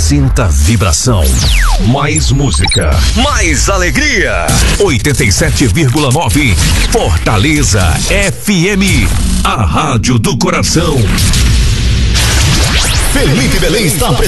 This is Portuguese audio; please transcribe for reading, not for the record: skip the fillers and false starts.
Sinta vibração. Mais música. Mais alegria. 87,9. Fortaleza FM. A rádio do coração. Felipe Belém está apresentando